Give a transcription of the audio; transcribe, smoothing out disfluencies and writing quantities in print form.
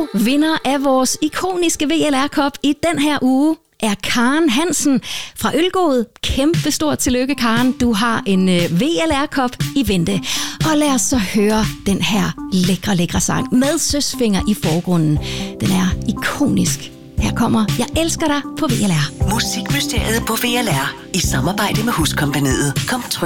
Og vinder af vores ikoniske VLR-kop i den her uge er Karen Hansen fra Ølgod. Kæmpe stort tillykke, Karen. Du har en VLR-kop i vente. Og lad os så høre den her lækre sang med Søsfinger i forgrunden. Den er ikonisk. Her kommer Jeg elsker dig på VLR. Musikmysteriet på VLR i samarbejde med Huskompagniet. Kom trygt